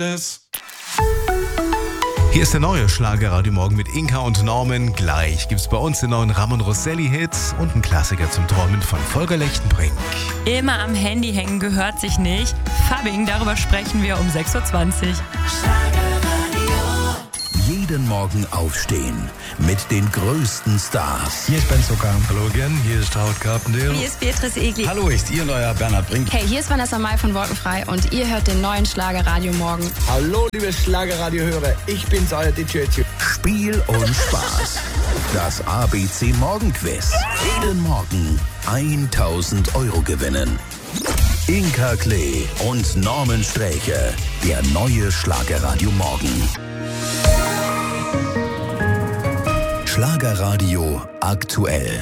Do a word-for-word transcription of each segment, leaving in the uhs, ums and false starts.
Hier ist der neue Schlagerradio Morgen mit Inka und Norman. Gleich gibt's bei uns den neuen Ramon Rosselli-Hit und einen Klassiker zum Träumen von Volker Lechtenbrink. Immer am Handy hängen gehört sich nicht. Fabbing, darüber sprechen wir um sechs Uhr zwanzig. Jeden Morgen aufstehen mit den größten Stars. Hier ist Ben Zucker. Hallo again, hier ist Howard Carpendale. Hier ist Beatrice Egli. Hallo, ist ihr neuer Bernhard Brink. Hey, hier ist Vanessa Mai von Wolkenfrei und ihr hört den neuen Schlagerradio Morgen. Hallo, liebe Schlagerradio-Hörer, ich bin's, euer D J. Spiel und Spaß. Das A B C Morgenquiz. Jeden Morgen tausend Euro gewinnen. Inka Klee und Norman Sträche. Der neue Schlagerradio Morgen. Schlagerradio aktuell.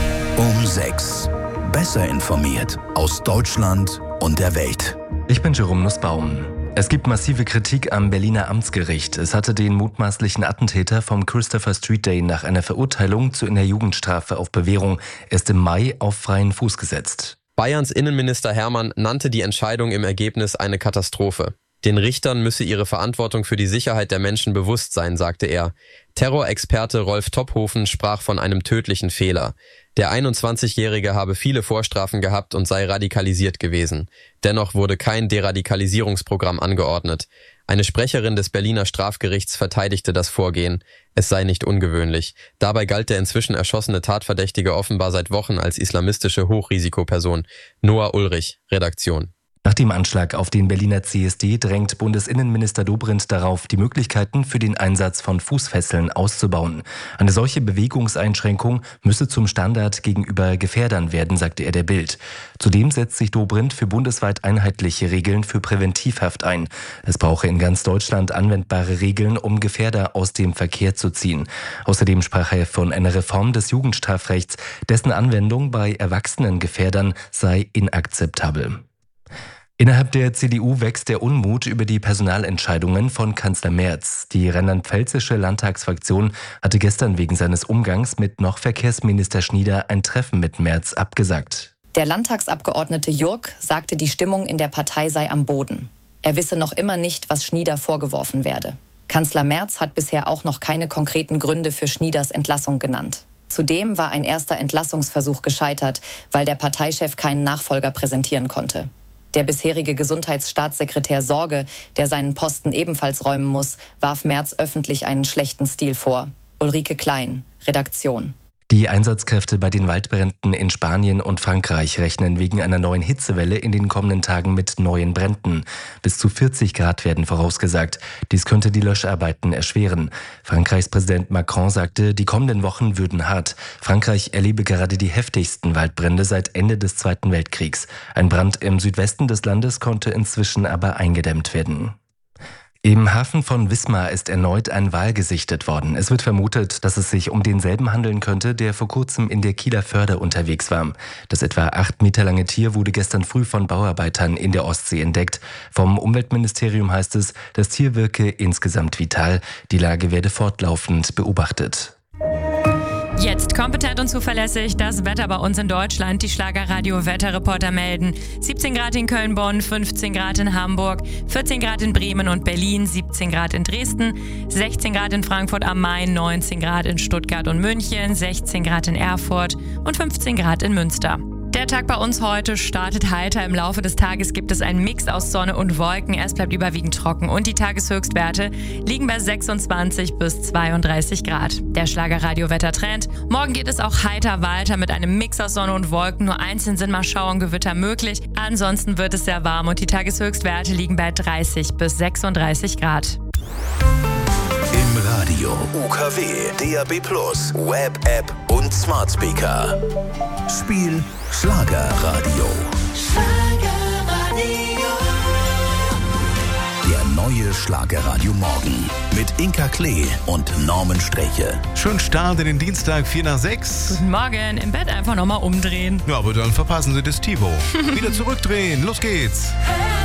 Um sechs. Besser informiert aus Deutschland und der Welt. Ich bin Jerome Nussbaum. Es gibt massive Kritik am Berliner Amtsgericht. Es hatte den mutmaßlichen Attentäter vom Christopher Street Day nach einer Verurteilung zu einer Jugendstrafe auf Bewährung erst im Mai auf freien Fuß gesetzt. Bayerns Innenminister Hermann nannte die Entscheidung im Ergebnis eine Katastrophe. Den Richtern müsse ihre Verantwortung für die Sicherheit der Menschen bewusst sein, sagte er. Terrorexperte Rolf Topphofen sprach von einem tödlichen Fehler. Der einundzwanzigjährige habe viele Vorstrafen gehabt und sei radikalisiert gewesen. Dennoch wurde kein Deradikalisierungsprogramm angeordnet. Eine Sprecherin des Berliner Strafgerichts verteidigte das Vorgehen. Es sei nicht ungewöhnlich. Dabei galt der inzwischen erschossene Tatverdächtige offenbar seit Wochen als islamistische Hochrisikoperson. Noah Ulrich, Redaktion. Nach dem Anschlag auf den Berliner C S D drängt Bundesinnenminister Dobrindt darauf, die Möglichkeiten für den Einsatz von Fußfesseln auszubauen. Eine solche Bewegungseinschränkung müsse zum Standard gegenüber Gefährdern werden, sagte er der Bild. Zudem setzt sich Dobrindt für bundesweit einheitliche Regeln für Präventivhaft ein. Es brauche in ganz Deutschland anwendbare Regeln, um Gefährder aus dem Verkehr zu ziehen. Außerdem sprach er von einer Reform des Jugendstrafrechts, dessen Anwendung bei erwachsenen Gefährdern sei inakzeptabel. Innerhalb der C D U wächst der Unmut über die Personalentscheidungen von Kanzler Merz. Die rheinland-pfälzische Landtagsfraktion hatte gestern wegen seines Umgangs mit noch Verkehrsminister Schnieder ein Treffen mit Merz abgesagt. Der Landtagsabgeordnete Jurk sagte, die Stimmung in der Partei sei am Boden. Er wisse noch immer nicht, was Schnieder vorgeworfen werde. Kanzler Merz hat bisher auch noch keine konkreten Gründe für Schnieders Entlassung genannt. Zudem war ein erster Entlassungsversuch gescheitert, weil der Parteichef keinen Nachfolger präsentieren konnte. Der bisherige Gesundheitsstaatssekretär Sorge, der seinen Posten ebenfalls räumen muss, warf Merz öffentlich einen schlechten Stil vor. Ulrike Klein, Redaktion. Die Einsatzkräfte bei den Waldbränden in Spanien und Frankreich rechnen wegen einer neuen Hitzewelle in den kommenden Tagen mit neuen Bränden. Bis zu vierzig Grad werden vorausgesagt. Dies könnte die Löscharbeiten erschweren. Frankreichs Präsident Macron sagte, die kommenden Wochen würden hart. Frankreich erlebe gerade die heftigsten Waldbrände seit Ende des Zweiten Weltkriegs. Ein Brand im Südwesten des Landes konnte inzwischen aber eingedämmt werden. Im Hafen von Wismar ist erneut ein Wal gesichtet worden. Es wird vermutet, dass es sich um denselben handeln könnte, der vor kurzem in der Kieler Förde unterwegs war. Das etwa acht Meter lange Tier wurde gestern früh von Bauarbeitern in der Ostsee entdeckt. Vom Umweltministerium heißt es, das Tier wirke insgesamt vital. Die Lage werde fortlaufend beobachtet. Jetzt kompetent und zuverlässig das Wetter bei uns in Deutschland. Die Schlagerradio-Wetterreporter melden siebzehn Grad in Köln, Bonn, fünfzehn Grad in Hamburg, vierzehn Grad in Bremen und Berlin, siebzehn Grad in Dresden, sechzehn Grad in Frankfurt am Main, neunzehn Grad in Stuttgart und München, sechzehn Grad in Erfurt und fünfzehn Grad in Münster. Der Tag bei uns heute startet heiter. Im Laufe des Tages gibt es einen Mix aus Sonne und Wolken. Es bleibt überwiegend trocken und die Tageshöchstwerte liegen bei sechsundzwanzig bis zweiunddreißig Grad. Der Schlagerradio-Wettertrend. Morgen geht es auch heiter weiter mit einem Mix aus Sonne und Wolken. Nur einzeln sind mal Schauer und Gewitter möglich. Ansonsten wird es sehr warm und die Tageshöchstwerte liegen bei dreißig bis sechsunddreißig Grad. Im Radio, U K W, D A B plus, Web, App und Smart Speaker. Spiel Schlagerradio. Schlagerradio. Der neue Schlagerradio Morgen mit Inka Klee und Norman Sträche. Schönen Start in den Dienstag, vier nach sechs. Guten Morgen, im Bett einfach nochmal umdrehen. Ja, aber dann verpassen Sie das TiVo. Wieder zurückdrehen, los geht's.